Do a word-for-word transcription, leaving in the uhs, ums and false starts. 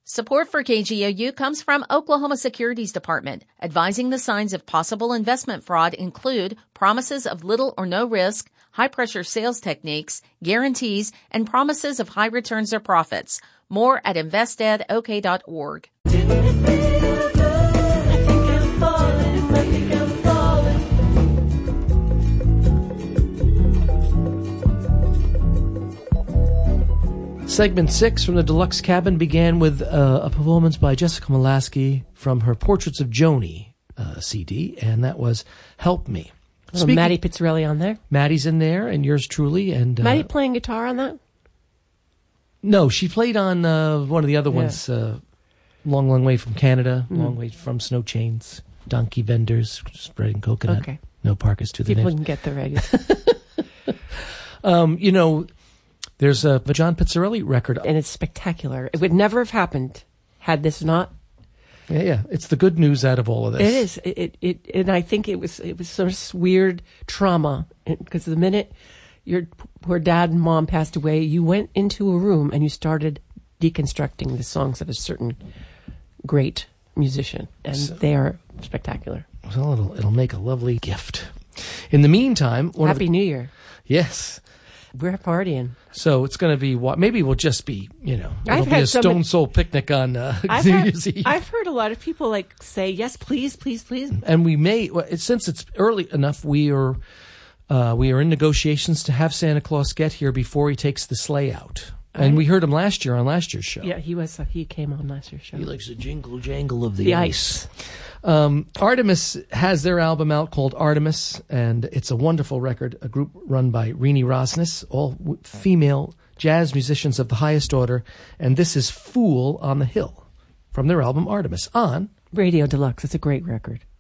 Support for K G O U comes from Oklahoma Securities Department. Advising the signs of possible investment fraud include promises of little or no risk, high-pressure sales techniques, guarantees, and promises of high returns or profits. More at invest ed o k dot org. Segment six from the Deluxe Cabin began with uh, a performance by Jessica Molaski from her Portraits of Joni uh, C D, and that was Help Me. Oh, Maddie Pizzarelli on there? Maddie's in there, and yours truly. And uh, Maddie playing guitar on that? No, she played on uh, one of the other yeah. ones, uh, Long, Long Way from Canada, mm. Long Way from Snow Chains, Donkey Vendors, Spreading Coconut, okay. No Parkas to the People names. can get the radio. um, you know... There's a, a John Pizzarelli record. And it's spectacular. It would never have happened had this not. Yeah, yeah. It's the good news out of all of this. It is. It, it, it and I think it was, it was sort of weird trauma. Because the minute your poor dad and mom passed away, you went into a room and you started deconstructing the songs of a certain great musician. And so, they are spectacular. Well, it'll, it'll make a lovely gift. In the meantime... One Happy of the, New Year. Yes. We're partying. So it's going to be what? Maybe we'll just be, you know, it'll I've be a Stone Soul picnic on uh, New had, Year's Eve. I've heard a lot of people like say, yes, please, please, please. And we may, well, it, since it's early enough, we are uh, we are in negotiations to have Santa Claus get here before he takes the sleigh out. And I, we heard him last year on last year's show. Yeah, he was. Uh, he came on last year's show. He likes the jingle jangle of the, the ice. ice. Um, Artemis has their album out called Artemis, and it's a wonderful record, a group run by Rini Rosnes, all w- female jazz musicians of the highest order, and this is Fool on the Hill from their album Artemis on Radio Deluxe. It's a great record.